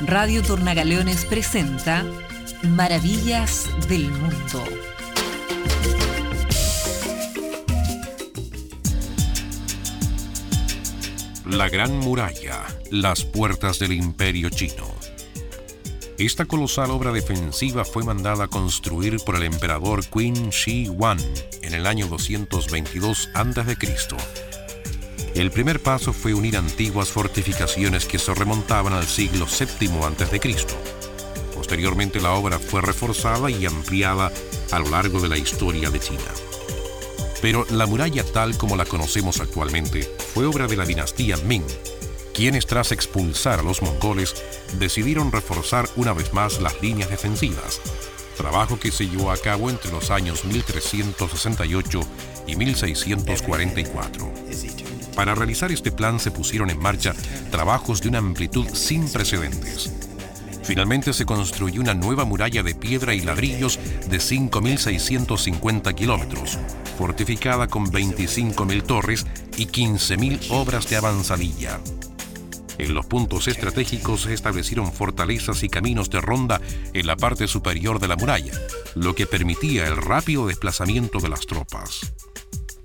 Radio Tornagaleones presenta Maravillas del Mundo. La Gran Muralla, las puertas del Imperio Chino. Esta colosal obra defensiva fue mandada a construir por el emperador Qin Shi Huang en el año 222 a.C. El primer paso fue unir antiguas fortificaciones que se remontaban al siglo VII a.C. Posteriormente la obra fue reforzada y ampliada a lo largo de la historia de China. Pero la muralla tal como la conocemos actualmente fue obra de la dinastía Ming, quienes tras expulsar a los mongoles decidieron reforzar una vez más las líneas defensivas, trabajo que se llevó a cabo entre los años 1368 y 1644. Para realizar este plan se pusieron en marcha trabajos de una amplitud sin precedentes. Finalmente se construyó una nueva muralla de piedra y ladrillos de 5.650 kilómetros, fortificada con 25.000 torres y 15.000 obras de avanzadilla. En los puntos estratégicos se establecieron fortalezas y caminos de ronda en la parte superior de la muralla, lo que permitía el rápido desplazamiento de las tropas.